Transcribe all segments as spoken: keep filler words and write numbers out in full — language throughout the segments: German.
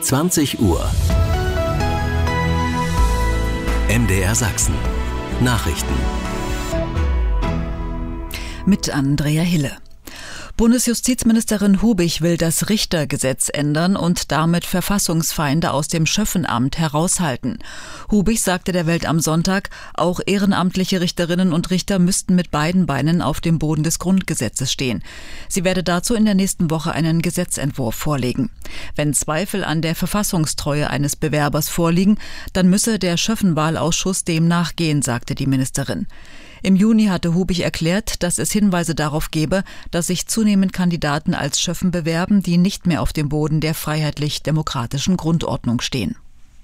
zwanzig Uhr. M D R Sachsen. Nachrichten. Mit Andrea Hille. Bundesjustizministerin Hubig will das Richtergesetz ändern und damit Verfassungsfeinde aus dem Schöffenamt heraushalten. Hubig sagte der Welt am Sonntag, auch ehrenamtliche Richterinnen und Richter müssten mit beiden Beinen auf dem Boden des Grundgesetzes stehen. Sie werde dazu in der nächsten Woche einen Gesetzentwurf vorlegen. Wenn Zweifel an der Verfassungstreue eines Bewerbers vorliegen, dann müsse der Schöffenwahlausschuss dem nachgehen, sagte die Ministerin. Im Juni hatte Hubig erklärt, dass es Hinweise darauf gebe, dass sich zunehmend Kandidaten als Schöffen bewerben, die nicht mehr auf dem Boden der freiheitlich-demokratischen Grundordnung stehen.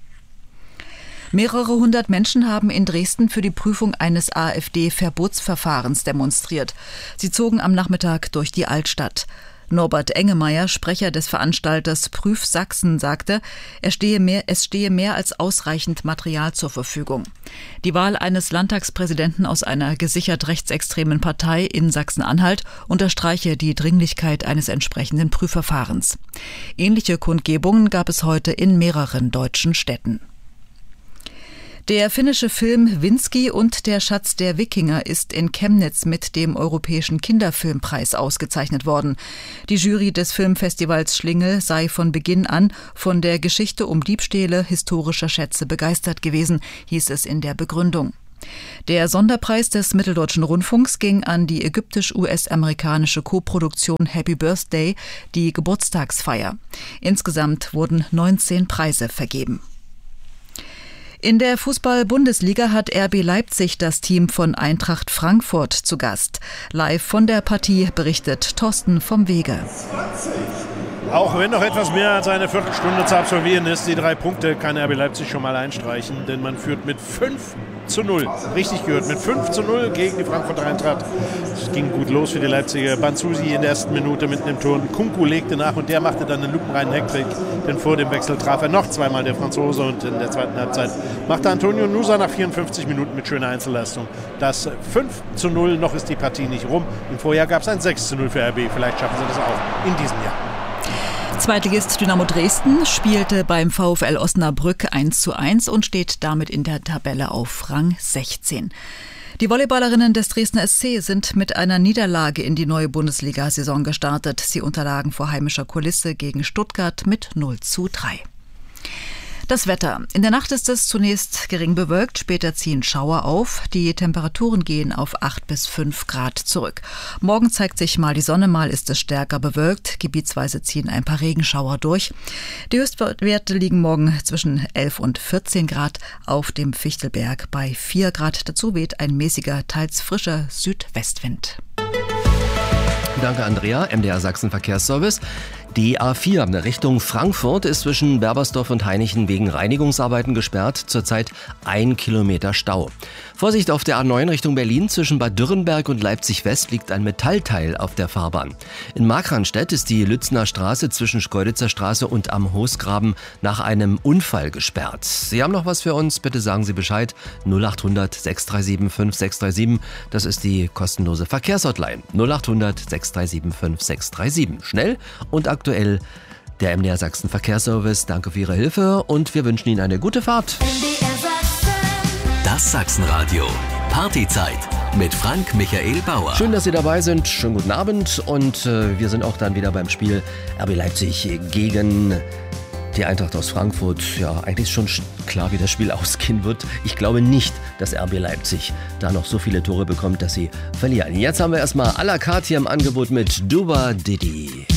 Mehrere hundert Menschen haben in Dresden für die Prüfung eines AfD-Verbotsverfahrens demonstriert. Sie zogen am Nachmittag durch die Altstadt. Norbert Engemeyer, Sprecher des Veranstalters Prüf Sachsen, sagte, es stehe mehr, es stehe mehr als ausreichend Material zur Verfügung. Die Wahl eines Landtagspräsidenten aus einer gesichert rechtsextremen Partei in Sachsen-Anhalt unterstreiche die Dringlichkeit eines entsprechenden Prüfverfahrens. Ähnliche Kundgebungen gab es heute in mehreren deutschen Städten. Der finnische Film Vinski und der Schatz der Wikinger ist in Chemnitz mit dem Europäischen Kinderfilmpreis ausgezeichnet worden. Die Jury des Filmfestivals Schlingel sei von Beginn an von der Geschichte um Diebstähle historischer Schätze begeistert gewesen, hieß es in der Begründung. Der Sonderpreis des Mitteldeutschen Rundfunks ging an die ägyptisch-U S-amerikanische Koproduktion Happy Birthday, die Geburtstagsfeier. Insgesamt wurden neunzehn Preise vergeben. In der Fußball-Bundesliga hat R B Leipzig das Team von Eintracht Frankfurt zu Gast. Live von der Partie berichtet Thorsten vom Wege. Auch wenn noch etwas mehr als eine Viertelstunde zu absolvieren ist, die drei Punkte kann R B Leipzig schon mal einstreichen, denn man führt mit fünf zu null. Richtig gehört, mit fünf zu null gegen die Frankfurter Eintracht. Es ging gut los für die Leipziger. Banzusi in der ersten Minute mitten im Tor. Kunku legte nach und der machte dann einen lupenreinen Hattrick, denn vor dem Wechsel traf er noch zweimal der Franzose und in der zweiten Halbzeit machte Antonio Nusa nach vierundfünfzig Minuten mit schöner Einzelleistung das fünf zu null. Noch ist die Partie nicht rum. Im Vorjahr gab es ein sechs zu null für R B. Vielleicht schaffen sie das auch in diesem Jahr. Zweitligist Dynamo Dresden spielte beim VfL Osnabrück eins zu eins und steht damit in der Tabelle auf Rang sechzehn. Die Volleyballerinnen des Dresdner S C sind mit einer Niederlage in die neue Bundesliga-Saison gestartet. Sie unterlagen vor heimischer Kulisse gegen Stuttgart mit null zu drei. Das Wetter. In der Nacht ist es zunächst gering bewölkt, später ziehen Schauer auf. Die Temperaturen gehen auf acht bis fünf Grad zurück. Morgen zeigt sich mal die Sonne, mal ist es stärker bewölkt. Gebietsweise ziehen ein paar Regenschauer durch. Die Höchstwerte liegen morgen zwischen elf und vierzehn Grad, auf dem Fichtelberg bei vier Grad. Dazu weht ein mäßiger, teils frischer Südwestwind. Danke, Andrea. M D R Sachsen Verkehrsservice. Die A vier Richtung Frankfurt ist zwischen Berbersdorf und Hainichen wegen Reinigungsarbeiten gesperrt. Zurzeit ein Kilometer Stau. Vorsicht auf der A neun Richtung Berlin. Zwischen Bad Dürrenberg und Leipzig-West liegt ein Metallteil auf der Fahrbahn. In Markranstädt ist die Lützner Straße zwischen Schkeuditzer Straße und am Hoßgraben nach einem Unfall gesperrt. Sie haben noch was für uns? Bitte sagen Sie Bescheid. null acht hundert sechs drei sieben fünf sechs drei sieben. Das ist die kostenlose Verkehrshotline. null acht hundert sechs drei sieben fünf sechs drei sieben. Schnell und aktuell. Aktuell der M D R Sachsen Verkehrsservice. Danke für Ihre Hilfe und wir wünschen Ihnen eine gute Fahrt. Das Sachsenradio. Partyzeit mit Frank Michael Bauer. Schön, dass Sie dabei sind. Schönen guten Abend und äh, wir sind auch dann wieder beim Spiel R B Leipzig gegen die Eintracht aus Frankfurt. Ja, eigentlich ist schon klar, wie das Spiel ausgehen wird. Ich glaube nicht, dass R B Leipzig da noch so viele Tore bekommt, dass sie verlieren. Jetzt haben wir erstmal à la carte hier im Angebot mit Duba Didi.